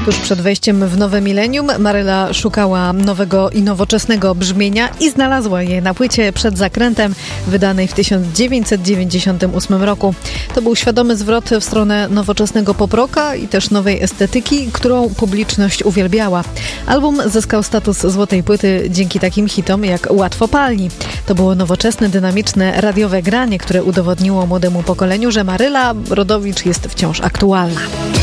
Tuż przed wejściem w nowe milenium Maryla szukała nowego i nowoczesnego brzmienia i znalazła je na płycie Przed zakrętem, wydanej w 1998 roku. To był świadomy zwrot w stronę nowoczesnego pop-rocka i też nowej estetyki, którą publiczność uwielbiała. Album zyskał status złotej płyty dzięki takim hitom jak Łatwopalni. To było nowoczesne, dynamiczne, radiowe granie, które udowodniło młodemu pokoleniu, że Maryla Rodowicz jest wciąż aktualna.